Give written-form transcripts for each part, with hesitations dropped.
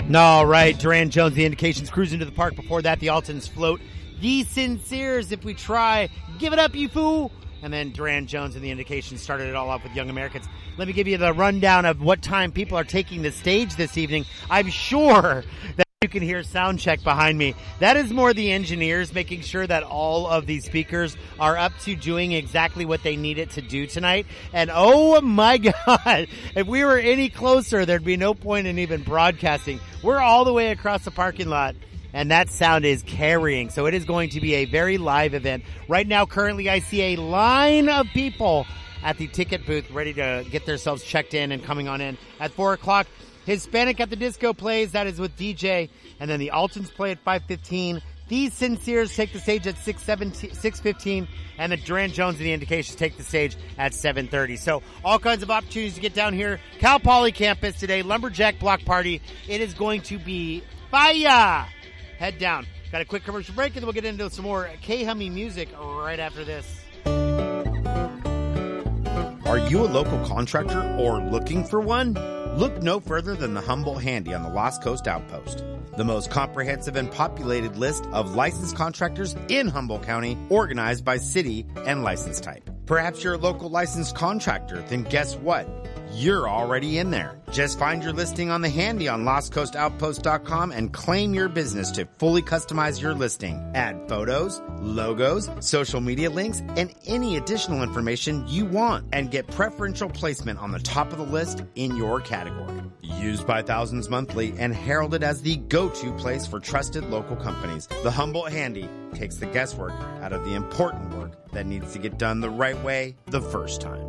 All right, Duran Jones, The Indications, Cruising to the Park. Before that, the Altons Float. The Sinceres, If We Try, Give It Up, You Fool. And then Duran Jones and The Indications started it all off with Young Americans. Let me give you the rundown of what time people are taking the stage this evening. I'm sure that you can hear sound check behind me. That is more the engineers making sure that all of these speakers are up to doing exactly what they need it to do tonight. And oh my God, if we were any closer, there'd be no point in even broadcasting. We're all the way across the parking lot, and that sound is carrying. So it is going to be a very live event. Right now, currently, I see a line of people at the ticket booth ready to get themselves checked in and coming on in. At 4 o'clock, Hispanic at the Disco plays. That is with DJ. And then the Altons play at 5:15. These Sinceres take the stage at 6:15. And the Duran Jones and The Indications take the stage at 7:30. So all kinds of opportunities to get down here. Cal Poly campus today. Lumberjack Block Party. It is going to be fire. Head down. Got a quick commercial break, and then we'll get into some more K-Hummy music right after this. Are you a local contractor or looking for one? Look no further than the Humboldt Handy on the Lost Coast Outpost, the most comprehensive and populated list of licensed contractors in Humboldt County, organized by city and license type. Perhaps you're a local licensed contractor, then guess what? You're already in there. Just find your listing on the Handy on LostCoastOutpost.com and claim your business to fully customize your listing. Add photos, logos, social media links, and any additional information you want, and get preferential placement on the top of the list in your category. Used by thousands monthly and heralded as the go-to place for trusted local companies, the Humboldt Handy takes the guesswork out of the important work that needs to get done the right way the first time.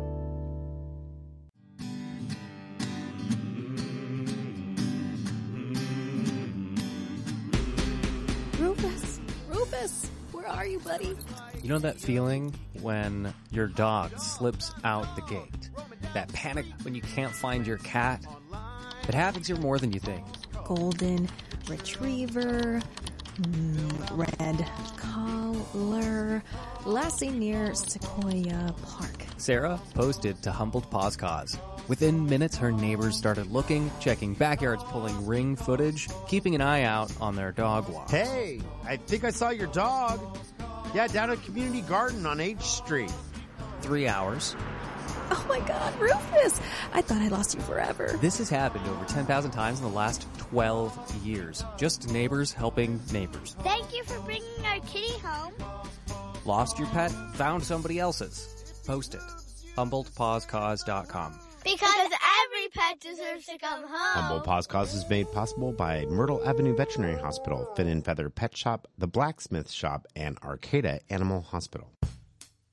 Rufus, where are you, buddy? You know that feeling when your dog slips out the gate? That panic when you can't find your cat? It happens here more than you think. Golden Retriever, Red Collar, Lassie near Sequoia Park. Sarah posted to Humboldt Paws Cause. Within minutes, her neighbors started looking, checking backyards, pulling ring footage, keeping an eye out on their dog walks. Hey, I think I saw your dog. Yeah, down at Community Garden on H Street. 3 hours. Oh my God, Rufus! I thought I lost you forever. This has happened over 10,000 times in the last 12 years. Just neighbors helping neighbors. Thank you for bringing our kitty home. Lost your pet? Found somebody else's. Post it. HumboldtPawsCause.com. Because every pet deserves to come home. Humboldt Paws Cause is made possible by Myrtle Avenue Veterinary Hospital, Fin and Feather Pet Shop, The Blacksmith Shop, and Arcata Animal Hospital.